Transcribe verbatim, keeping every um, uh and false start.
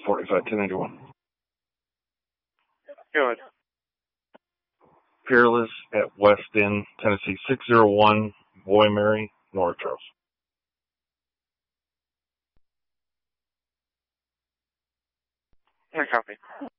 forty-five ten eighty-one. Go ahead. Peerless at West End, Tennessee, six oh one Boy Mary, North Charles. I copy.